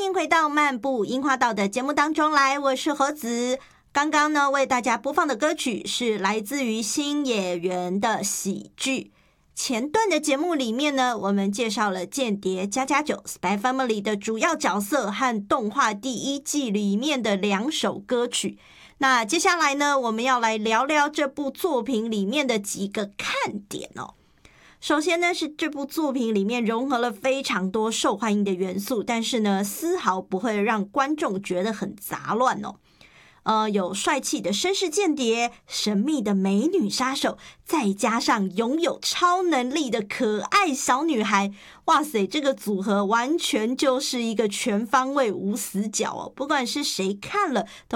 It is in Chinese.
迎回到漫步樱花道的节目当中来，我是何子。刚刚呢为大家播放的歌曲是来自于新演员的喜剧。前段的节目里面呢，我们介绍了间谍家家酒 Spy Family 的主要角色和动画第一季里面的2首歌曲。那接下来呢，我们要来聊聊这部作品里面的几个看点哦。首先呢，是这部作品里面融合了非常多受欢迎的元素，但是呢，丝毫不会让观众觉得很杂乱哦。有帅气的绅士间谍，神秘的美女杀手，再加上拥有超能力的可爱小女孩，哇塞，这个组合完全就是一个全方位无死角哦，不管是谁看了都